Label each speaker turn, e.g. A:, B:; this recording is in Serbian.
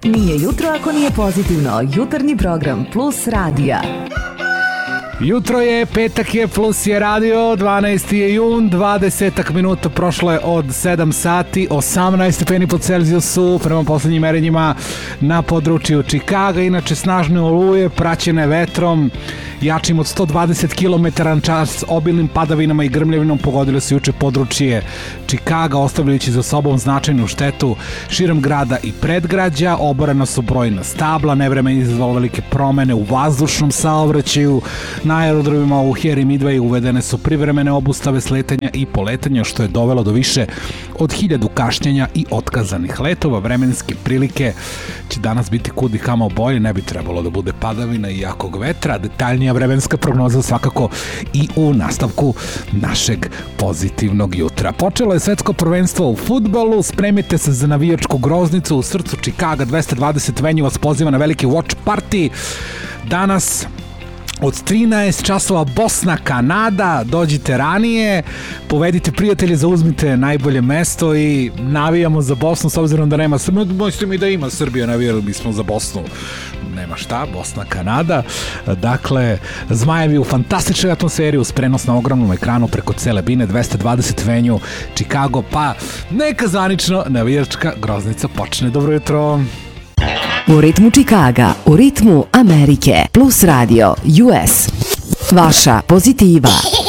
A: Nije jutro ako nije pozitivno. Jutarnji program Plus radija.
B: Jutro je, petak je, Plus je radio, 12. je jun, 20 minuta prošlo je od 7 sati, 18 stepeni po Celzijusu, prema poslednjim merenjima na području Čikaga, inače snažne oluje, praćene vetrom, jačim od 120 km na čas, obilnim padavinama i grmljavinom pogodile su juče područje Čikaga, ostavljajući za sobom značajnu štetu širom grada i predgrađa. Oborena su brojna stabla, nevreme je izazvalo velike promene u vazdušnom saobraćaju. Na aerodromima u Here i Midway uvedene su privremene obustave sletanja i poletanja, što je dovelo do više od 1000 kašnjenja i otkazanih letova. Vremenske prilike će danas biti kud i kamo bolje, ne bi trebalo da bude padavina i jakog vetra. Detaljnija vremenska prognoza svakako i u nastavku našeg pozitivnog jutra. Počelo je svetsko prvenstvo u fudbalu, spremite se za navijačku groznicu u srcu Čikaga, 220 venju vas poziva na veliki watch party. Danas od 13 časova Bosna, Kanada, dođite ranije, povedite prijatelje, zauzmite najbolje mesto i navijamo za Bosnu, s obzirom da nema Srbija, možete mi da ima Srbija, navijali bismo za Bosnu, nema šta, Bosna, Kanada. Dakle, Zmajevi u fantastičnoj atmosferi uz prenos na ogromnom ekranu preko cele bine, 220 venju, Chicago, pa neka zvanično navijačka groznica počne. Dobro jutro!
A: U ritmu Čikaga, u ritmu Amerike, Plus radio, US. Vaša pozitiva.